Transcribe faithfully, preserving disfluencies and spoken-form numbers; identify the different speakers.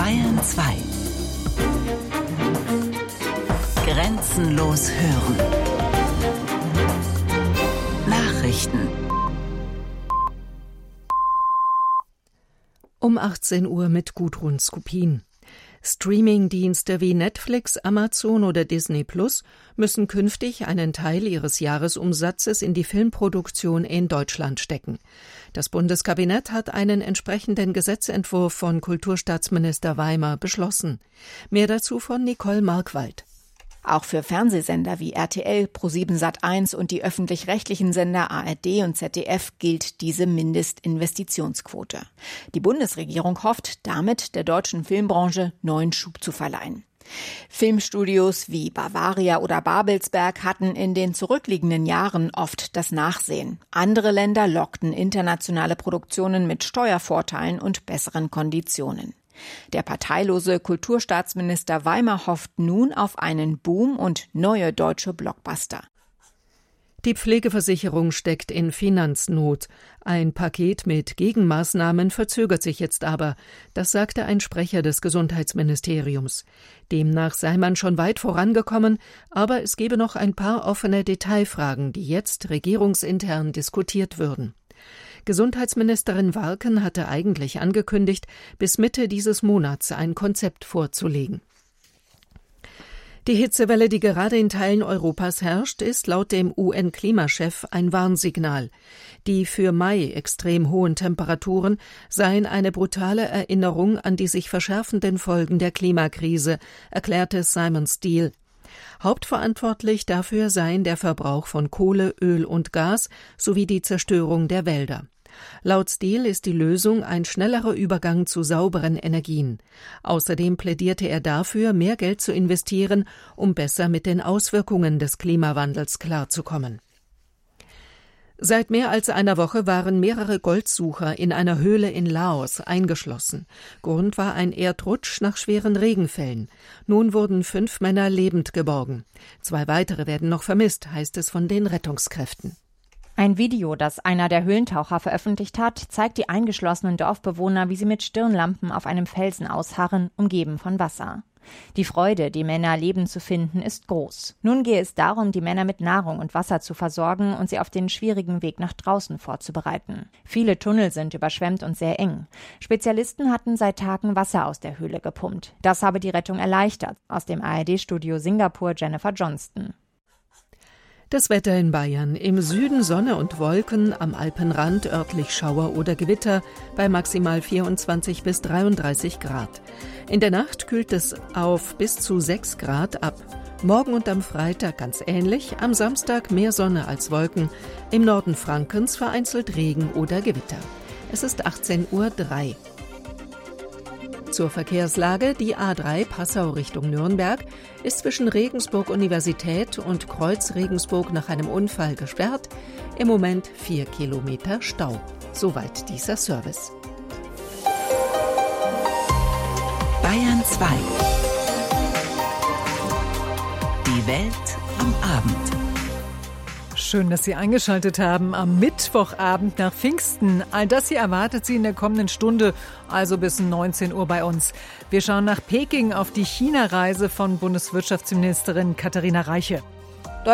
Speaker 1: Bayern zwei. Grenzenlos hören. Nachrichten.
Speaker 2: Um achtzehn Uhr mit Gudrun Skupin. Streaming-Dienste wie Netflix, Amazon oder Disney Plus müssen künftig einen Teil ihres Jahresumsatzes in die Filmproduktion in Deutschland stecken. Das Bundeskabinett hat einen entsprechenden Gesetzentwurf von Kulturstaatsminister Weimer beschlossen. Mehr dazu von Nicole Markwald.
Speaker 3: Auch für Fernsehsender wie R T L, ProSieben Sat eins und die öffentlich-rechtlichen Sender A R D und Z D F gilt diese Mindestinvestitionsquote. Die Bundesregierung hofft, damit der deutschen Filmbranche neuen Schub zu verleihen. Filmstudios wie Bavaria oder Babelsberg hatten in den zurückliegenden Jahren oft das Nachsehen. Andere Länder lockten internationale Produktionen mit Steuervorteilen und besseren Konditionen. Der parteilose Kulturstaatsminister Weimer hofft nun auf einen Boom und neue deutsche Blockbuster.
Speaker 2: Die Pflegeversicherung steckt in Finanznot. Ein Paket mit Gegenmaßnahmen verzögert sich jetzt aber. Das sagte ein Sprecher des Gesundheitsministeriums. Demnach sei man schon weit vorangekommen, aber es gebe noch ein paar offene Detailfragen, die jetzt regierungsintern diskutiert würden. Gesundheitsministerin Warken hatte eigentlich angekündigt, bis Mitte dieses Monats ein Konzept vorzulegen. Die Hitzewelle, die gerade in Teilen Europas herrscht, ist laut dem U N-Klimachef ein Warnsignal. Die für Mai extrem hohen Temperaturen seien eine brutale Erinnerung an die sich verschärfenden Folgen der Klimakrise, erklärte Simon Steele. Hauptverantwortlich dafür seien der Verbrauch von Kohle, Öl und Gas sowie die Zerstörung der Wälder. Laut Steele ist die Lösung ein schnellerer Übergang zu sauberen Energien. Außerdem plädierte er dafür, mehr Geld zu investieren, um besser mit den Auswirkungen des Klimawandels klarzukommen. Seit mehr als einer Woche waren mehrere Goldsucher in einer Höhle in Laos eingeschlossen. Grund war ein Erdrutsch nach schweren Regenfällen. Nun wurden fünf Männer lebend geborgen. Zwei weitere werden noch vermisst, heißt es von den Rettungskräften.
Speaker 4: Ein Video, das einer der Höhlentaucher veröffentlicht hat, zeigt die eingeschlossenen Dorfbewohner, wie sie mit Stirnlampen auf einem Felsen ausharren, umgeben von Wasser. Die Freude, die Männer lebend zu finden, ist groß. Nun gehe es darum, die Männer mit Nahrung und Wasser zu versorgen und sie auf den schwierigen Weg nach draußen vorzubereiten. Viele Tunnel sind überschwemmt und sehr eng. Spezialisten hatten seit Tagen Wasser aus der Höhle gepumpt. Das habe die Rettung erleichtert. Aus dem A R D-Studio Singapur Jennifer Johnston.
Speaker 2: Das Wetter in Bayern. Im Süden Sonne und Wolken, am Alpenrand örtlich Schauer oder Gewitter bei maximal vierundzwanzig bis dreiunddreißig Grad. In der Nacht kühlt es auf bis zu sechs Grad ab. Morgen und am Freitag ganz ähnlich, am Samstag mehr Sonne als Wolken, im Norden Frankens vereinzelt Regen oder Gewitter. Es ist achtzehn Uhr drei. Zur Verkehrslage: Die A drei Passau Richtung Nürnberg ist zwischen Regensburg Universität und Kreuz Regensburg nach einem Unfall gesperrt. Im Moment vier Kilometer Stau. Soweit dieser Service.
Speaker 1: Bayern zwei. Die Welt am Abend.
Speaker 5: Schön, dass Sie eingeschaltet haben am Mittwochabend nach Pfingsten. All das hier erwartet Sie in der kommenden Stunde, also bis neunzehn Uhr bei uns. Wir schauen nach Peking auf die China-Reise von Bundeswirtschaftsministerin Katharina Reiche.